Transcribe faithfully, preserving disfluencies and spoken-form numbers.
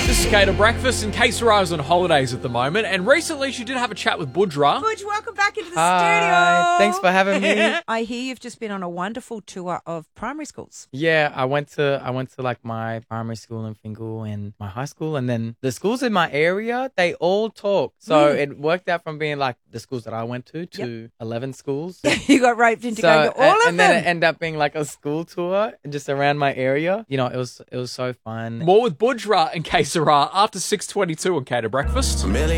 This is Kate at Breakfast, and Kate Sarai's on holidays at the moment, and recently she did have a chat with Budra. Budge, welcome back into the Hi, studio. thanks for having me. I hear you've just been on a wonderful tour of primary schools. Yeah, I went to I went to like my primary school in Fingal and my high school, and then the schools in my area, they all talk. So Really? it worked out from being like the schools that I went to to eleven schools. You got roped into So going to all and, of and them. then it ended up being like a school tour just around my area. You know, it was it was so fun. More with Budra and Kate Sarai after six twenty-two on Kate at Breakfast.